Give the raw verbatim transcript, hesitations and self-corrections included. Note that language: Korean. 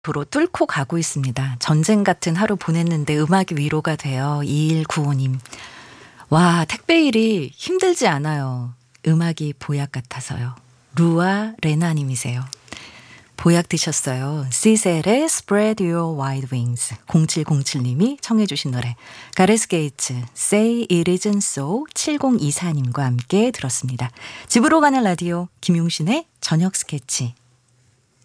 도로 뚫고 가고 있습니다. 전쟁 같은 하루 보냈는데 음악이 위로가 돼요. 이일구오 님. 와, 택배일이 힘들지 않아요. 음악이 보약 같아서요. 루아 레나님이세요. 보약 드셨어요. 시셀의 Spread Your Wide Wings. 공칠공칠 님이 청해 주신 노래. 가레스 게이츠 Say It Isn't So 칠공이사 님과 함께 들었습니다. 집으로 가는 라디오 김용신의 저녁 스케치